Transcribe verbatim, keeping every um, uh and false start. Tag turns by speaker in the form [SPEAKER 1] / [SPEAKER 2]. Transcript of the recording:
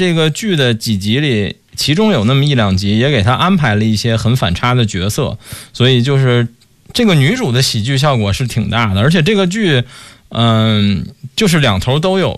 [SPEAKER 1] 这个剧的几集里，其中有那么一两集也给他安排了一些很反差的角色，所以就是这个女主的喜剧效果是挺大的，而且这个剧嗯，就是两头都有